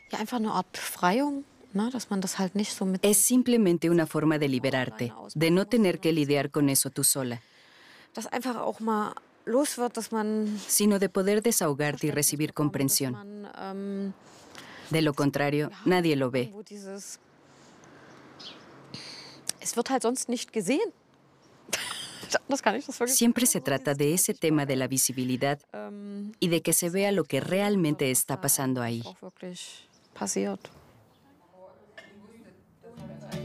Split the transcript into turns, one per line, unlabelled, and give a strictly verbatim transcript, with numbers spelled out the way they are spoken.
Es simplemente una forma de liberarte, de no tener que lidiar con eso tú sola, sino de poder desahogarte y recibir comprensión. De lo contrario, nadie lo ve. Siempre se trata de ese tema de la visibilidad y de que se vea lo que realmente está pasando ahí.